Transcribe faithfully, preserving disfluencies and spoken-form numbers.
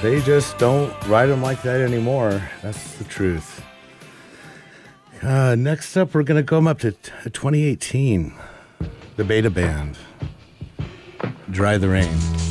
They just don't ride them like that anymore. That's the truth. Uh, next up, we're going to come up to t- twenty eighteen. The Beta Band. Dry the Rain.